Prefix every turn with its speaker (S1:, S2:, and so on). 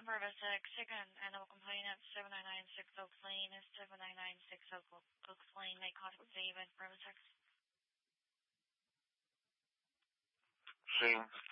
S1: number of SX, second animal complaint at 7996 Oaks Lane, 7996 Oaks Lane, make contact with David, Robotex.
S2: Same.